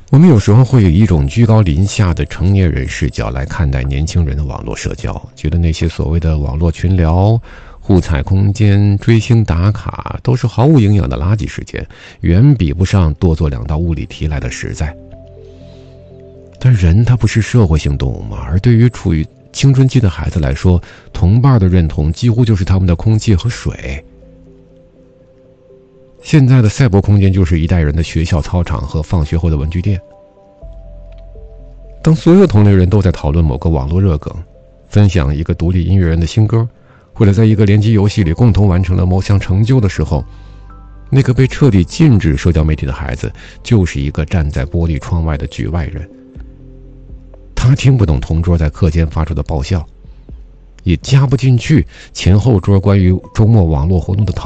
我们有时候会以一种居高临下的成年人视角来看待年轻人的网络社交，觉得那些所谓的网络群聊、互踩空间、追星打卡都是毫无营养的垃圾时间，远比不上多做2道物理题来的实在。但人他不是社会性动物吗？而对于处于青春期的孩子来说，同伴的认同几乎就是他们的空气和水。现在的赛博空间就是一代人的学校操场和放学后的文具店。当所有同龄人都在讨论某个网络热梗，分享一个独立音乐人的新歌，或者在一个联机游戏里共同完成了某项成就的时候，那个被彻底禁止社交媒体的孩子就是一个站在玻璃窗外的局外人。他听不懂同桌在课间发出的爆笑，也加不进去前后桌关于周末网络活动的讨论。